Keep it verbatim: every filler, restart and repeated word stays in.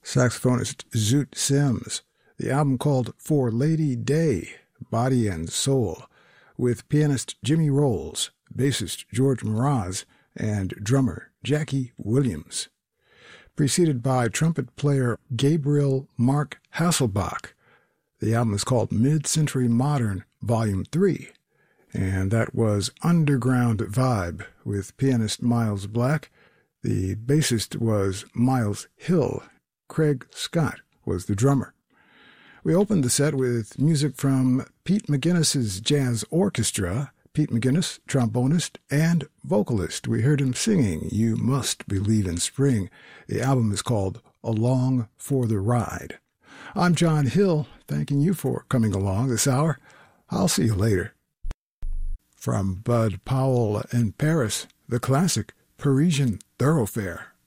saxophonist Zoot Sims. The album called For Lady Day, Body and Soul, with pianist Jimmy Rolls, bassist George Mraz, and drummer Jackie Williams. Preceded by trumpet player Gabriel Mark Hasselbach. The album is called Mid-Century Modern, Volume three, and that was Underground Vibe with pianist Miles Black. The bassist was Miles Hill. Craig Scott was the drummer. We opened the set with music from Pete McGuinness's Jazz Orchestra. Pete McGuinness, trombonist and vocalist. We heard him singing You Must Believe in Spring. The album is called Along for the Ride. I'm John Hill, thanking you for coming along this hour. I'll see you later. From Bud Powell in Paris, the classic Parisian Thoroughfare.